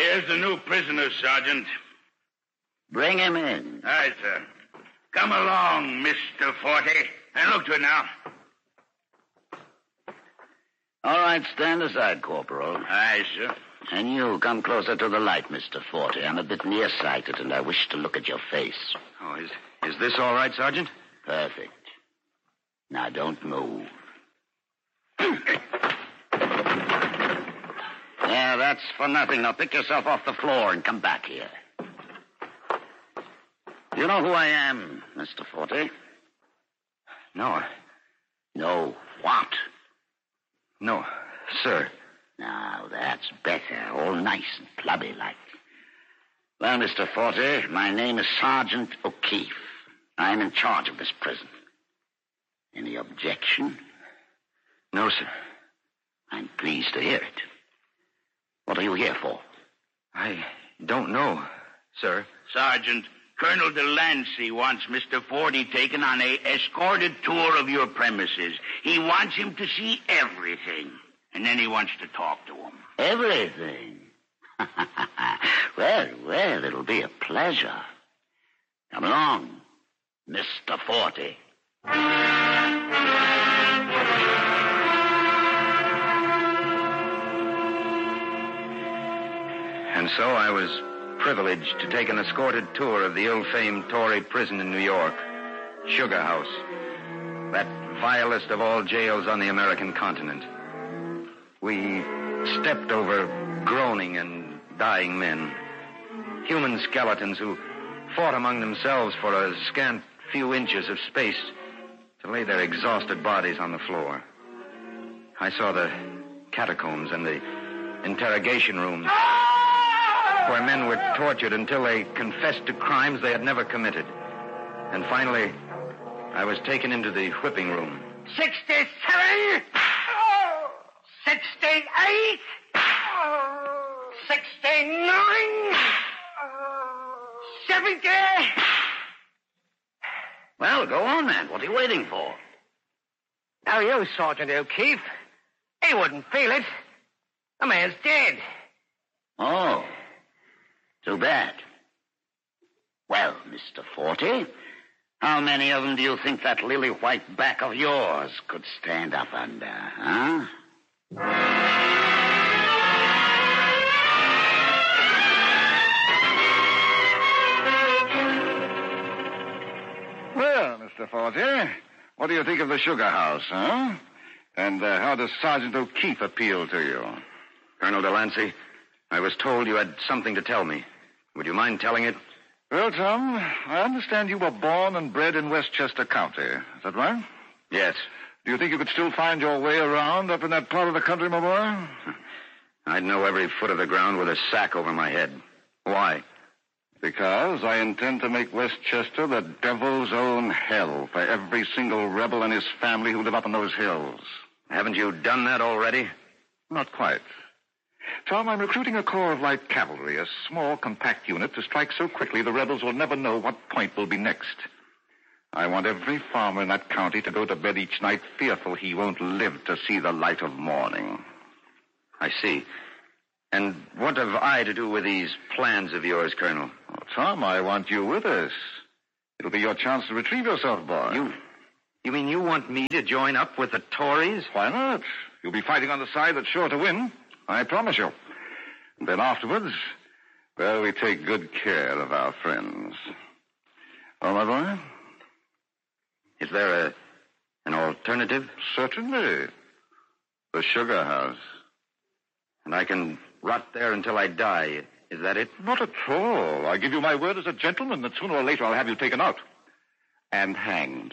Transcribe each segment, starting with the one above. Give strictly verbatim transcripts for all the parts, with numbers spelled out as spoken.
Here's the new prisoner, Sergeant. Bring him in. Aye, sir. Come along, Mister Forty. And look to it now. All right, stand aside, Corporal. Aye, sir. And you, come closer to the light, Mister Forty. I'm a bit nearsighted, and I wish to look at your face. Oh, is, is this all right, Sergeant? Perfect. Now, don't move. Yeah, that's for nothing. Now, pick yourself off the floor and come back here. You know who I am, Mister Forty? No. No, what? No, sir. Now, that's better. All nice and plubby-like. Well, Mister Forty, my name is Sergeant O'Keefe. I'm in charge of this prison. Any objection? No, sir. I'm pleased to hear it. What are you here for? I don't know, sir. Sergeant, Colonel Delancey wants Mister Forty taken on a escorted tour of your premises. He wants him to see everything. And then he wants to talk to him. Everything? Well, well, it'll be a pleasure. Come along, Mister Forty. And so I was privileged to take an escorted tour of the ill-famed Tory prison in New York, Sugar House, that vilest of all jails on the American continent. We stepped over groaning and dying men, human skeletons who fought among themselves for a scant few inches of space to lay their exhausted bodies on the floor. I saw the catacombs and the interrogation rooms where men were tortured until they confessed to crimes they had never committed. And finally, I was taken into the whipping room. Sixty-seven! Sixty-eight! Sixty-nine! Seventy! Well, go on, man. What are you waiting for? Now, you, Sergeant O'Keefe. He wouldn't feel it. The man's dead. Oh, too bad. Well, Mister Forty, how many of them do you think that lily-white back of yours could stand up under, huh? Well, Mister Forty, what do you think of the Sugar House, huh? And uh, how does Sergeant O'Keefe appeal to you? Colonel Delancey, I was told you had something to tell me. Would you mind telling it? Well, Tom, I understand you were born and bred in Westchester County. Is that right? Yes. Do you think you could still find your way around up in that part of the country, my boy? I'd know every foot of the ground with a sack over my head. Why? Because I intend to make Westchester the devil's own hell for every single rebel and his family who live up in those hills. Haven't you done that already? Not quite. Tom, I'm recruiting a corps of light cavalry, a small, compact unit to strike so quickly the rebels will never know what point will be next. I want every farmer in that county to go to bed each night fearful he won't live to see the light of morning. I see. And what have I to do with these plans of yours, Colonel? Oh, Tom, I want you with us. It'll be your chance to retrieve yourself, boy. You, you mean you want me to join up with the Tories? Why not? You'll be fighting on the side that's sure to win. I promise you. And then afterwards, well, we take good care of our friends. Oh, my boy? Is there a an alternative? Certainly. The Sugar House. And I can rot there until I die. Is that it? Not at all. I give you my word as a gentleman that sooner or later I'll have you taken out. And hanged.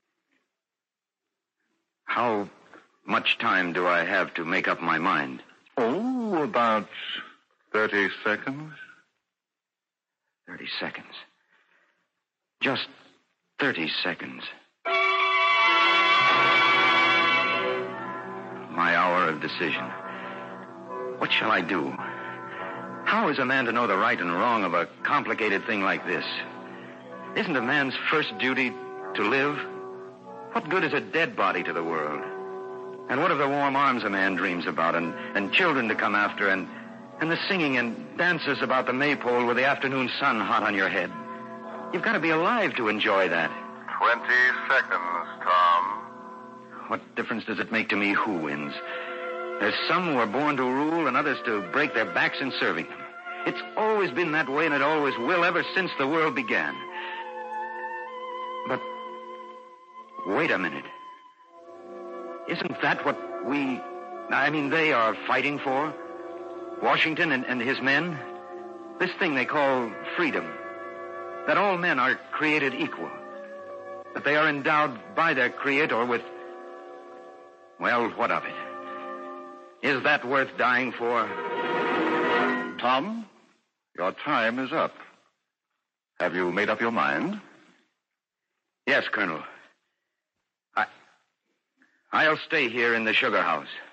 How much time do I have to make up my mind? Oh, about thirty seconds. Thirty seconds. Just thirty seconds. My hour of decision. What shall I do? How is a man to know the right and wrong of a complicated thing like this? Isn't a man's first duty to live? What good is a dead body to the world? And what of the warm arms a man dreams about, and, and children to come after, and, And the singing and dances about the maypole with the afternoon sun hot on your head. You've got to be alive to enjoy that. Twenty seconds, Tom. What difference does it make to me who wins? There's some who are born to rule and others to break their backs in serving them. It's always been that way, and it always will ever since the world began. But wait a minute. Isn't that what we, I mean, they are fighting for? Washington and, and his men? This thing they call freedom. That all men are created equal. That they are endowed by their Creator with, well, what of it? Is that worth dying for? Tom, your time is up. Have you made up your mind? Yes, Colonel. I, I'll stay here in the sugar house.